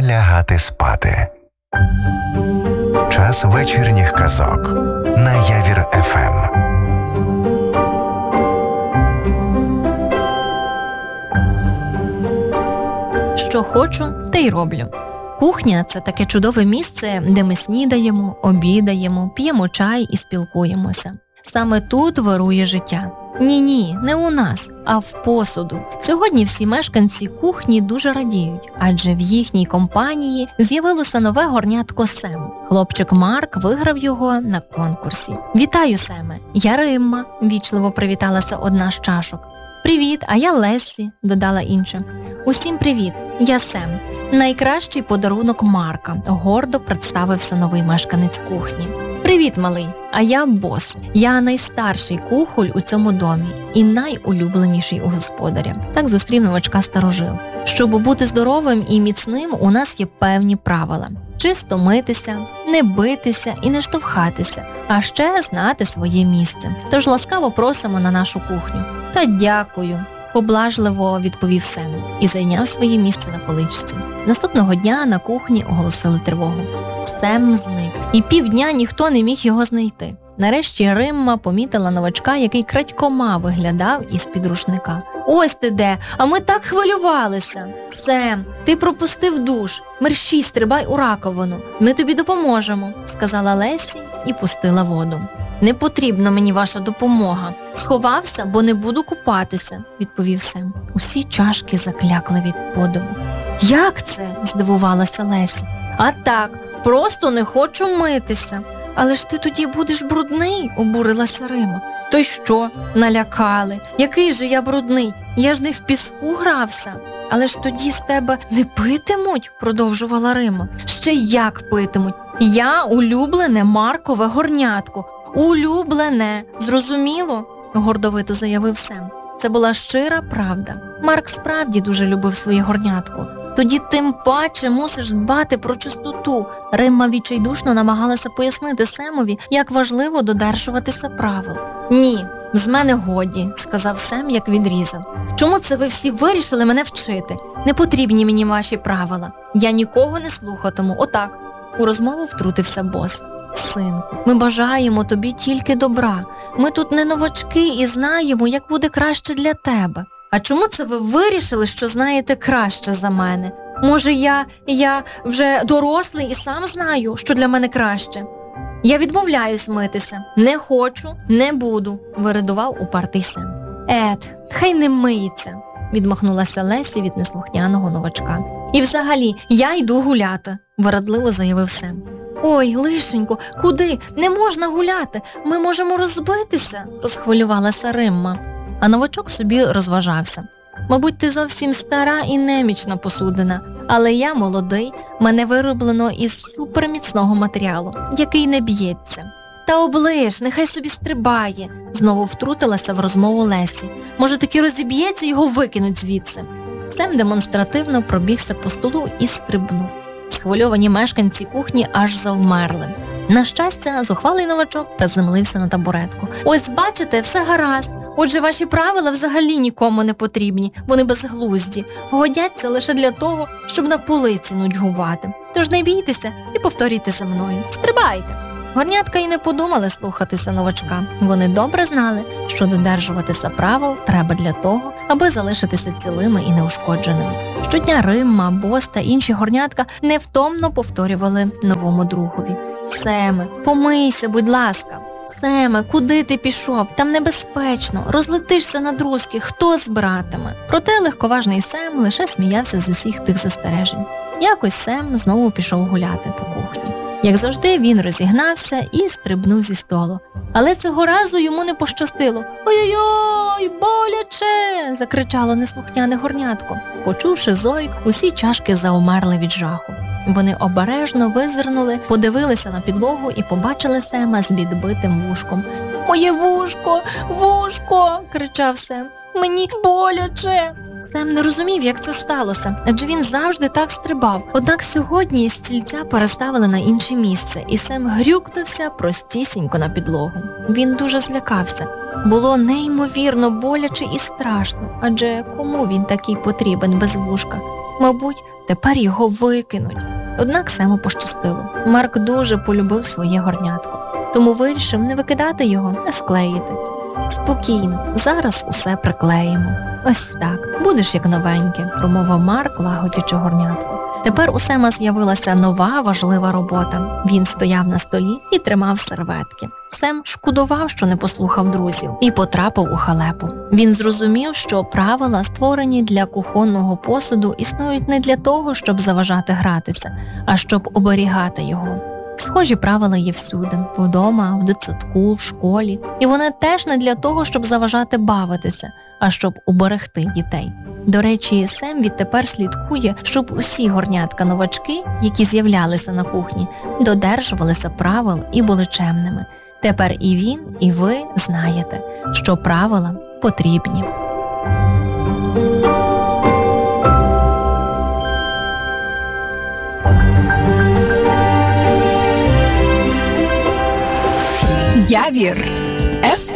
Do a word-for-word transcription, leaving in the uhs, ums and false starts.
лягати спати. Час вечірніх казок на Явір еф ем. Що хочу, те й роблю. Кухня – це таке чудове місце, де ми снідаємо, обідаємо, п'ємо чай і спілкуємося. Саме тут вирує життя. Ні-ні, не у нас, а в посуду. Сьогодні всі мешканці кухні дуже радіють, адже в їхній компанії з'явилося нове горнятко Сем. Хлопчик Марк виграв його на конкурсі. «Вітаю, Семе! Я Римма», – вічливо привіталася одна з чашок. «Привіт, а я Лессі», – додала інша. «Усім привіт, я Сем. Найкращий подарунок Марка», – гордо представився новий мешканець кухні. «Привіт, малий, а я Бос. Я найстарший кухоль у цьому домі і найулюбленіший у господаря». Так зустрів новачка старожил. Щоб бути здоровим і міцним, у нас є певні правила. Чисто митися, не битися і не штовхатися, а ще знати своє місце. Тож ласкаво просимо на нашу кухню. «Та дякую», – поблажливо відповів Сем і зайняв своє місце на поличці. Наступного дня на кухні оголосили тривогу. Сем зник, і півдня ніхто не міг його знайти. Нарешті Римма помітила новачка, який крадькома виглядав із-під рушника. «Ось ти де, а ми так хвилювалися!» «Сем, ти пропустив душ, мерщій стрибай у раковину, ми тобі допоможемо», – сказала Лесі і пустила воду. «Не потрібна мені ваша допомога. Сховався, бо не буду купатися», – відповів Сем. Усі чашки заклякли від подиву. «Як це?» – здивувалася Лесі. «А так, просто не хочу митися». «Але ж ти тоді будеш брудний», – обурилася Рима. «То й що? Налякали. Який же я брудний? Я ж не в піску грався». «Але ж тоді з тебе не питимуть», – продовжувала Рима. «Ще як питимуть? Я улюблене Маркове горнятко. Улюблене. Зрозуміло?» – гордовито заявив Сем. Це була щира правда. Марк справді дуже любив своє горнятко. «Тоді тим паче мусиш дбати про чистоту». Римма відчайдушно намагалася пояснити Семові, як важливо додержуватися правил. «Ні, з мене годі», – сказав Сем, як відрізав. «Чому це ви всі вирішили мене вчити? Не потрібні мені ваші правила. Я нікого не слухатиму, отак». У розмову втрутився Бос. «Синку, ми бажаємо тобі тільки добра. Ми тут не новачки і знаємо, як буде краще для тебе». «А чому це ви вирішили, що знаєте краще за мене? Може, я, я вже дорослий і сам знаю, що для мене краще?» «Я відмовляюсь митися. Не хочу, не буду», – виридував упартий Сем. «Ет, хай не миється», – відмахнулася Лесі від неслухняного новачка. «І взагалі, я йду гуляти», – вирадливо заявив Сем. «Ой, лишенько, куди? Не можна гуляти. Ми можемо розбитися», – розхвилювалася Римма. А новачок собі розважався. «Мабуть, ти зовсім стара і немічна посудина, але я молодий, мене вироблено із суперміцного матеріалу, який не б'ється». «Та оближ, нехай собі стрибає», – знову втрутилася в розмову Лесі. «Може, таки розіб'ється, його викинуть звідси». Сем демонстративно пробігся по столу і стрибнув. Схвильовані мешканці кухні аж завмерли. На щастя, зухвалий новачок приземлився на табуретку. «Ось бачите, все гаразд. Отже, ваші правила взагалі нікому не потрібні, вони безглузді, годяться лише для того, щоб на полиці нудьгувати. Тож не бійтеся і повторюйте за мною. Стрибайте!» Горнятка й не подумали слухатися новачка. Вони добре знали, що додержуватися правил треба для того, аби залишитися цілими і неушкодженими. Щодня Римма, Бос та інші горнятка невтомно повторювали новому другові. «Семе, помийся, будь ласка!» «Семе, куди ти пішов? Там небезпечно. Розлетишся на друзки. Хто збиратиме?» Проте легковажний Сем лише сміявся з усіх тих застережень. Якось Сем знову пішов гуляти по кухні. Як завжди, він розігнався і стрибнув зі столу. Але цього разу йому не пощастило. «Ой-ой-ой, боляче!» – закричало неслухняне горнятко. Почувши зойк, усі чашки заумерли від жаху. Вони обережно визирнули, подивилися на підлогу і побачили Сема з відбитим вушком. «Моє вушко! Вушко!» – кричав Сем. «Мені боляче!» Сем не розумів, як це сталося, адже він завжди так стрибав. Однак сьогодні стільця переставили на інше місце, і Сем грюкнувся простісінько на підлогу. Він дуже злякався. Було неймовірно боляче і страшно, адже кому він такий потрібен без вушка? Мабуть, Тепер його викинуть. Однак Сему пощастило. Марк дуже полюбив своє горнятко, тому вирішив не викидати його, а склеїти. Спокійно, зараз усе приклеїмо. Ось так, будеш як новеньке, промовив Марк, лагодячи горнятко. Тепер у Сема з'явилася нова важлива робота. Він стояв на столі і тримав серветки. Сем шкодував, що не послухав друзів, і потрапив у халепу. Він зрозумів, що правила, створені для кухонного посуду, існують не для того, щоб заважати гратися, а щоб оберігати його. Схожі правила є всюди – вдома, в дитсадку, в школі. І вони теж не для того, щоб заважати бавитися, а щоб уберегти дітей. До речі, Сем відтепер слідкує, щоб усі горнятка-новачки, які з'являлися на кухні, додержувалися правил і були чемними. Тепер і він, і ви знаєте, що правила потрібні. Явір